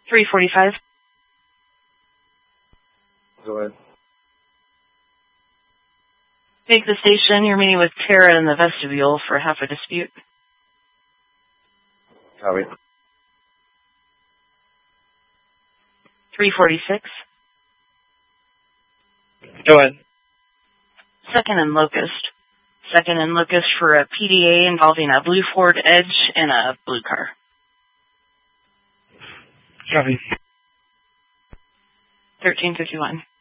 345. Go ahead. Take the station. You're meeting with Tara in the vestibule for half a dispute. Copy. 346. Go ahead. Second and Locust. Second and Locust for a PDA involving a blue Ford Edge and a blue car. Copy. 1351.